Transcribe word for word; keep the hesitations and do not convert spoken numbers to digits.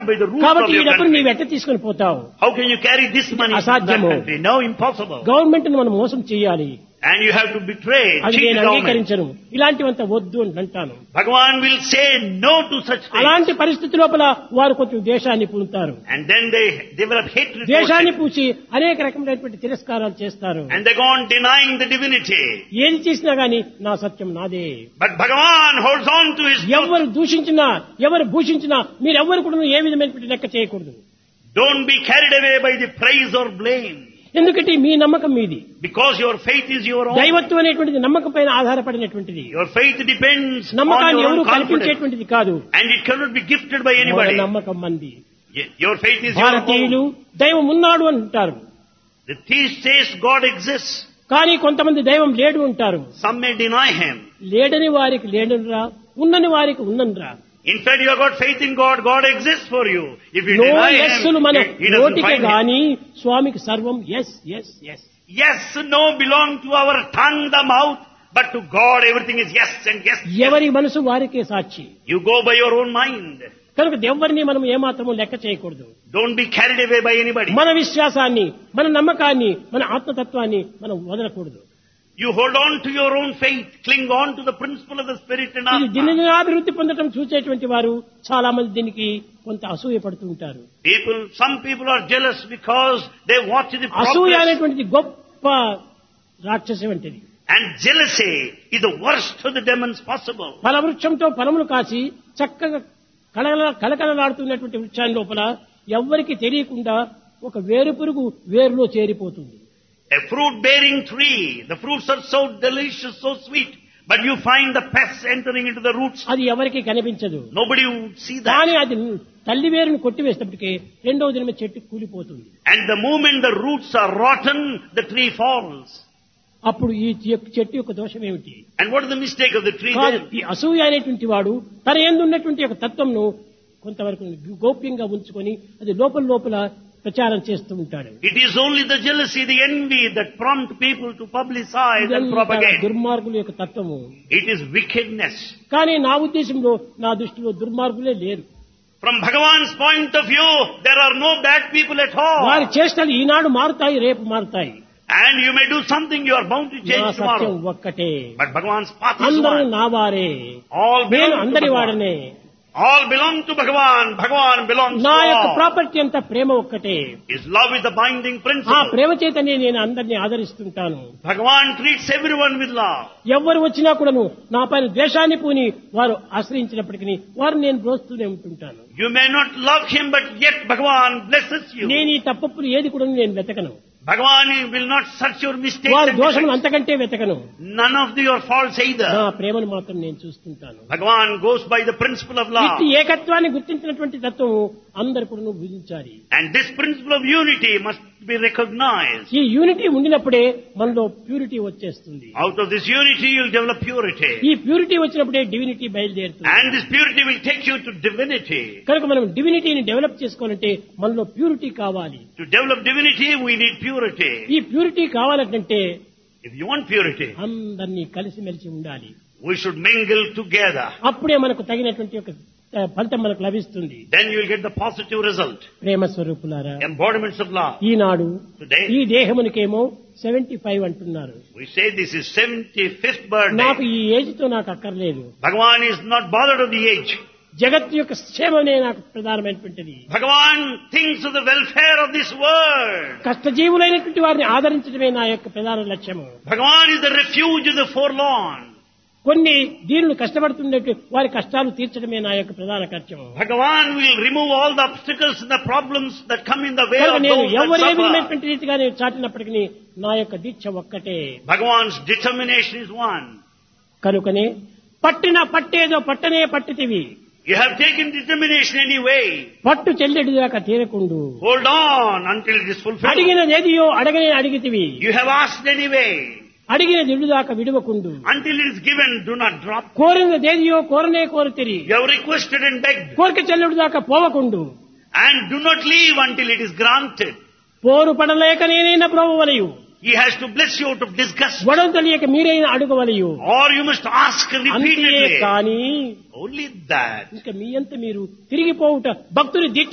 by the roof of కాబట్టి ఈ your డబ్బును నీవు country. ఎట్ట తీసుకొని పోతావు? How can you carry this money to that అసాధ్యము. country? No, impossible. గవర్నమెంట్ ను మనం మోసం చేయాలి, And you have to betray, అది cheat నేను the government. అంగీకరించను, ఇలాంటివంత వద్దు అని అంటాను. Bhagavan will say no to such things. అలాంటి పరిస్థితి లోపల వారు కొంచెం దేశాన్ని పూనుతారు, And then they develop hatred towards దేశాన్ని it. పూసి అనేక రకమైనటువంటి తిరస్కారాలు చేస్తారు. And they go on denying the divinity. ఏది చేసినా గాని నా సత్యం నాదే. But Bhagavan holds on to his truth. ఎవరు దూషించినా ఎవరు భూషించినా మీరెవ్వరు కూడా ఏ విధమైనటువంటి లెక్క చేయకూడదు. Don't be carried away by the praise or blame. ఎందుకంటే మీ నమ్మకం మీది, Because your faith is your own. దైవత్వం అనేటువంటిది నమ్మకం పైన ఆధారపడినటువంటిది. Your faith depends on నమ్మకాన్ని your ఎవరు own confidence. కల్పించేటువంటిది కాదు, And it cannot be gifted by మన anybody. నమ్మకం మంది. Y- Your faith is your భారతీయులు own. దైవం ఉన్నాడు అంటారు, The theist says God exists. కానీ కొంతమంది దైవం లేడు అంటారు. Some may deny him. లేడని వారికి లేడనిరా, ఉన్నని వారికి ఉన్ననిరా. In fact, you have got faith in God. God exists for you. If you no deny ఎస్సులు him, మన he, he doesn't నోటికి find him. గాని స్వామికి సర్వం yes yes yes. Yes, no belong to our tongue, the mouth, but to God everything is yes and yes. ఎవరి మనసు వారికే సాక్షి. You go by your own mind. కనుక ఎవరిని మనం ఏమాత్రము లెక్క చేయకూడదు. Don't be carried away by anybody. మన విశ్వాసాన్ని, మన నమ్మకాన్ని, మన ఆత్మతత్వాన్ని మనం వదలకూడదు. You hold on to your own faith. Cling on to the principle of the Spirit and ఇది Atma. దినదినాభివృద్ధి పొందడం చూసేటువంటి వారు చాలా మంది దీనికి కొంత అసూయ పడుతూ ఉంటారు. People, some people are jealous because they watch the అసూయ progress. అనేటువంటిది గొప్ప రాక్షసి వంటిది. And jealousy is the worst of the demons possible. ఫలవృక్షంతో ఫలములు కాసి చక్కగా కళకళ కళకళలాడుతున్నటువంటి వృక్షాన్ని లోపల ఎవ్వరికి తెలియకుండా ఒక వేరు పురుగు వేరులో చేరిపోతుంది. A fruit-bearing tree, the fruits are so delicious, so sweet, but you find the pests entering into the roots. అది ఎవరికి కనిపించదు. Nobody would see కానీ that. అది తల్లి వేరును కొట్టివేసినప్పటికీ రెండవ దినమే చెట్టు కూలిపోతుంది. And the moment the roots are rotten, the tree falls. అప్పుడు ఈ చెట్టు యొక్క దోషం ఏమిటి? And what is the mistake of the tree కాదు, then? ఈ అసూయ అనేటువంటి వాడు తన యందు ఉన్నటువంటి యొక్క తత్వంను కొంతవరకు గోప్యంగా ఉంచుకొని అది లోపల లోపల ప్రచారం చేస్తూ ఉంటాడు. It is only the jealousy, the envy that prompt people to publicize and ఇదంతా propagate. దుర్మార్గుల యొక్క తత్వము. It is wickedness. కానీ నా ఉద్దేశంలో నా దృష్టిలో దుర్మార్గులే లేరు. From Bhagavan's point of view, there are no bad people at వారి all. చేష్టలు ఈనాడు మారుతాయి, రేపు మారుతాయి. And you may do something, you are bound to నా change సత్యం tomorrow. ఒక్కటే. But Bhagavan's path is అందరూ one. నా వారే, All నేను belong to అందరి Bhagavan. వాడనే. All belong to Bhagavan. Bhagavan belongs to నా యొక్క all. ప్రాపర్టీ అంతా ప్రేమ ఒక్కటే. His love is the binding ఆ principle. ప్రేమ చేతనే నేను అందరినీ ఆదరిస్తుంటాను. Bhagavan treats everyone with love. ఎవరు వచ్చినా కూడాను నా పైన ద్వేషాన్ని పూని వారు ఆశ్రయించినప్పటికీ వారు నేను బ్రోస్తూనే ఉంటుంటాను. You may not love him, but yet Bhagavan blesses you. నేను ఈ తప్పులు ఏది కూడా నేను వెతకను. Bhagavan will not search your mistakes వారి and దోషములు defects. అంతకంటే వెతకను. None of your faults నా either. ప్రేమను మాత్రం నేను చూస్తుంటాను. Bhagavan goes by the principle of love. ఇట్టి ఏకత్వాన్ని గుర్తించినటువంటి తత్వం అందరు కూడా భుజించాలి. And this principle of unity must be recognized. ఈ యూనిటీ ఉండినప్పుడే మనలో ప్యూరిటీ వచ్చేస్తుంది. Out of this unity you will develop purity. ఈ ప్యూరిటీ వచ్చినప్పుడే డివినిటీ బయలుదేరుతుంది. And this purity will take you to divinity. కనుక మనం డివినిటీని డెవలప్ చేసుకోవాలంటే మనలో ప్యూరిటీ కావాలి. To develop divinity we need purity. ఈ ప్యూరిటీ కావాలంటే If you want purity, అందరినీ కలిసిమెలిసి ఉండాలి. we should mingle together. అప్పుడే మనకు తగినటువంటి ఒక ఆ, ఫలితం మనకు లభిస్తుంది. Then you will get the positive result. ప్రేమ స్వరూపులారా, Embodiments of love. Eenadu Today ఈ దేహమునికేమో సెవెంటీ ఫైవ్ అంటున్నారు. we say this is seventy-fifth birthday. నాకు ఈ ఏజ్ తో నాకు అక్కర్లేదు. Bhagavan is not bothered of the age. జగత్తు యొక్క క్షేమమే నాకు ప్రధానమైనటువంటిది. Bhagavan thinks of the welfare of this world. కష్టజీవులైనటువంటి వారిని ఆదరించడమే నా యొక్క ప్రధాన లక్ష్యము. Bhagavan is the refuge of the forlorn. కొన్ని దీనులు కష్టపడుతున్నట్టు వారి కష్టాలు తీర్చడమే నా యొక్క ప్రధాన కర్తవ్యం. Bhagavan will remove all the obstacles and the problems that come in the way కనుక of నేను those that ఎవరు ఏ suffer. విధమైనటువంటి రీతిగా నేను చాటినప్పటికీ నా యొక్క దీక్ష ఒక్కటే. Bhagavan's determination is one. కనుకనే పట్టిన పట్టేదో పట్టనే పట్టితివి, You have taken determination anyway. పట్టు చెల్లెడి దాకా తీరకుండు, Hold on until it is fulfilled. అడిగినదేదియో అడగనే అడిగితివి, You have asked anyway. అడిగిన దిడు దాకా విడువకుండు, Until it is given, do not drop. కోరినదేదియో కోరనే కోరితిరి, You have requested and begged. కోరిక చెల్లెడు దాకా పోవకుండు, And do not leave until it is granted. పోరు పడలేక నేనైనా బ్రోవలయు, He has to bless you out of disgust. గొడవ తెలియక మీరైనా అడుగవలయు. Or you must ask అంతే repeatedly. కానీ Only that. ఇంకా మీ అంత మీరు తిరిగిపోవుట భక్తుని దీక్ష